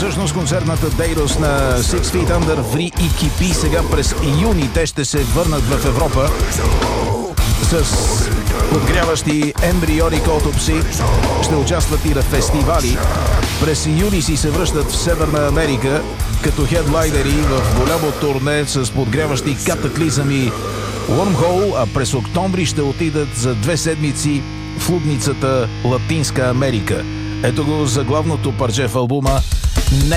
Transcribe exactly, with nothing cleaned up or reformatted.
Всъщност концертната дейност на Six Feet Under ври и кипи. Сега през юни те ще се върнат в Европа с подгряващи Embryonic Autopsy. Ще участват и на фестивали. През юни си се връщат в Северна Америка като хедлайнери в голямо турне с подгряващи Cataclysm и Wormhole, а през октомври ще отидат за две седмици в лудницата Латинска Америка. Ето го заглавното парче в албума